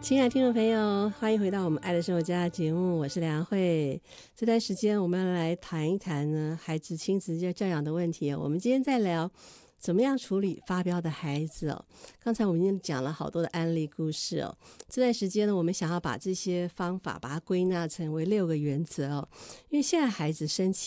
亲爱的听众朋友，欢迎回到我们爱的生活家节目，我是梁慧。这段时间我们要来谈一谈呢孩子亲子教养的问题。我们今天在聊怎么样处理发飙的孩子哦。刚才我们已经讲了好多的案例故事哦。这段时间呢，我们想要把这些方法把它归纳成为6个原则哦。因为现在孩子生气